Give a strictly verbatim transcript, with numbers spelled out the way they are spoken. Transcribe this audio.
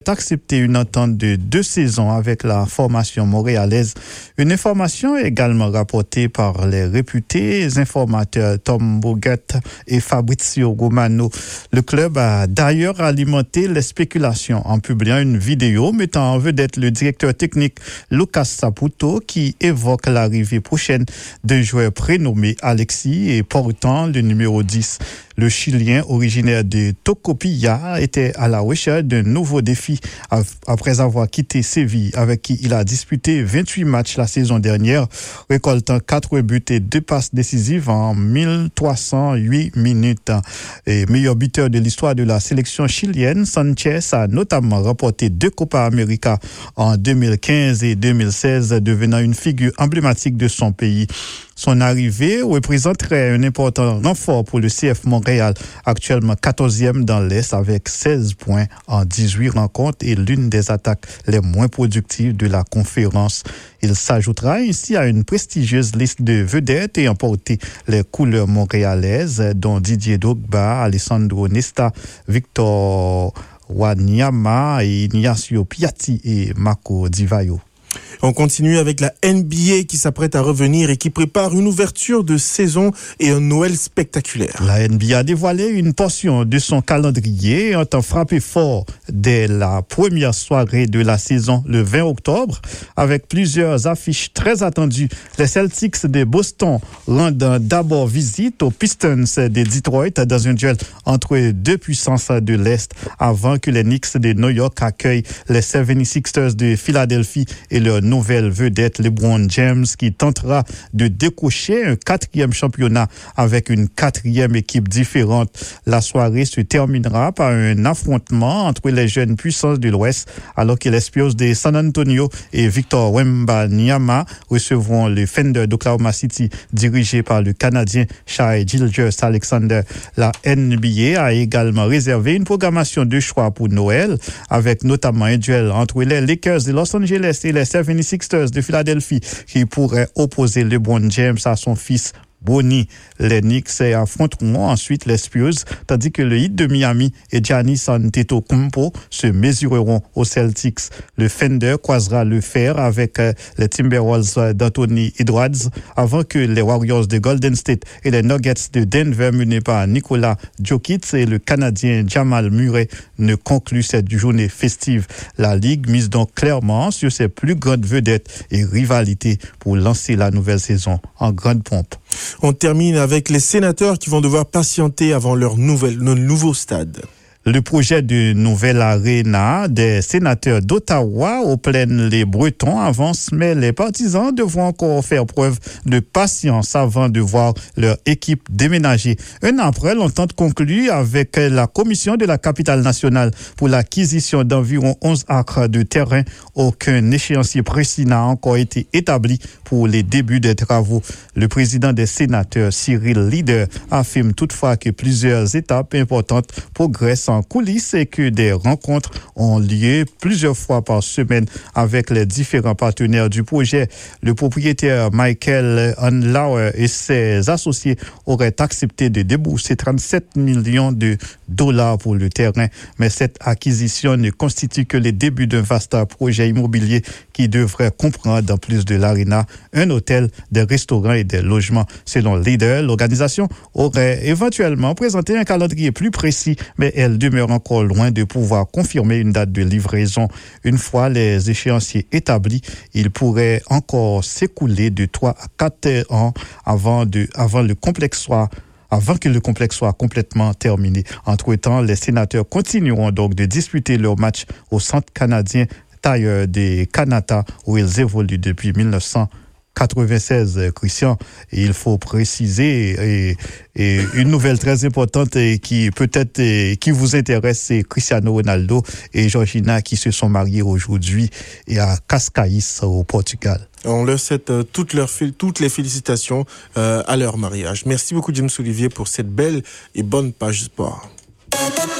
accepté une entente de deux saisons avec la formation montréalaise. Une information également rapportée par les réputés informateurs Tom Bourget et Fabrizio Romano. Le club a d'ailleurs alimenté les spéculations en publiant une vidéo mettant en vedette le directeur technique Lucas Saputo qui évoque l'arrivée prochaine d'un joueur prénommé Alexis et portant le numéro dix. Le Chilien originaire de Tocopilla était à la recherche d'un nouveau défi après avoir quitté Séville avec qui il a disputé vingt-huit matchs la saison dernière, récoltant quatre buts et deux passes décisives en mille trois cent huit minutes. Et meilleur buteur de l'histoire de la sélection chilienne, Sanchez a notamment remporté deux Copa América en deux mille quinze et deux mille seize, devenant une figure emblématique de son pays. Son arrivée représenterait un important renfort pour le C F Montréal, actuellement quatorzième dans l'Est avec seize points en dix-huit rencontres et l'une des attaques les moins productives de la conférence. Il s'ajoutera ainsi à une prestigieuse liste de vedettes ayant porté les couleurs montréalaises, dont Didier Drogba, Alessandro Nesta, Victor Wanyama, et Ignacio Piatti et Marco Di Vaio. On continue avec la N B A qui s'apprête à revenir et qui prépare une ouverture de saison et un Noël spectaculaire. La N B A a dévoilé une portion de son calendrier en temps frappé fort dès la première soirée de la saison le vingt octobre avec plusieurs affiches très attendues. Les Celtics de Boston rendent d'abord visite aux Pistons de Detroit dans un duel entre deux puissances de l'Est avant que les Knicks de New York accueillent les soixante-sixers de Philadelphie et leur nouvelle vedette LeBron James qui tentera de décocher un quatrième championnat avec une quatrième équipe différente. La soirée se terminera par un affrontement entre les jeunes puissances de l'Ouest alors que les Spurs de San Antonio et Victor Wembanyama recevront le Thunder d'Oklahoma City dirigé par le Canadien Shai Gilgeous-Alexander. La N B A a également réservé une programmation de choix pour Noël avec notamment un duel entre les Lakers de Los Angeles et les soixante-sixers de Philadelphie qui pourrait opposer LeBron James à son fils Bronny. Les Knicks affronteront ensuite les Spurs, tandis que le Heat de Miami et Giannis Antetokounmpo se mesureront aux Celtics. Le Thunder croisera le fer avec les Timberwolves d'Anthony Edwards avant que les Warriors de Golden State et les Nuggets de Denver menés par Nikola Jokic et le Canadien Jamal Murray ne concluent cette journée festive. La Ligue mise donc clairement sur ses plus grandes vedettes et rivalités pour lancer la nouvelle saison en grande pompe. On termine avec les sénateurs qui vont devoir patienter avant leur nouvelle, leur nouveau stade. Le projet de nouvelle aréna des sénateurs d'Ottawa aux plaines les Bretons avance, mais les partisans devront encore faire preuve de patience avant de voir leur équipe déménager. Un an après, l'entente conclue avec la commission de la capitale nationale pour l'acquisition d'environ onze acres de terrain. Aucun échéancier précis n'a encore été établi pour les débuts des travaux. Le président des sénateurs, Cyril Leader, affirme toutefois que plusieurs étapes importantes progressent en coulisses et que des rencontres ont lieu plusieurs fois par semaine avec les différents partenaires du projet. Le propriétaire Michael Unlauer et ses associés auraient accepté de débourser trente-sept millions de dollars pour le terrain, mais cette acquisition ne constitue que le début d'un vaste projet immobilier qui devrait comprendre en plus de l'aréna un hôtel, des restaurants et des logements. Selon Leader, l'organisation aurait éventuellement présenté un calendrier plus précis, mais elle demeure encore loin de pouvoir confirmer une date de livraison. Une fois les échéanciers établis, il pourrait encore s'écouler de trois à quatre ans avant, de, avant, le complexe soit, avant que le complexe soit complètement terminé. Entre-temps, les sénateurs continueront donc de disputer leurs matchs au centre canadien Tire des Kanata où ils évoluent depuis mille neuf cent quatre-vingt-seize, Christian. Et il faut préciser et, et une nouvelle très importante et qui peut-être et, qui vous intéresse, c'est Cristiano Ronaldo et Georgina qui se sont mariés aujourd'hui et à Cascais au Portugal. On leur souhaite euh, toutes, leurs, toutes les félicitations euh, à leur mariage. Merci beaucoup James Olivier pour cette belle et bonne page sport.